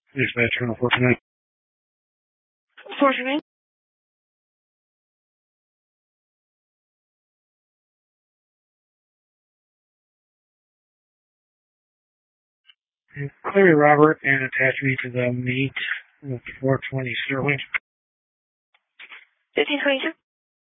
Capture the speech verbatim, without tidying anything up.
Dispatcher on four tonight. four tonight. Clear Robert and attach me to the meet with four twenty Sterling. fifteen twenty-two.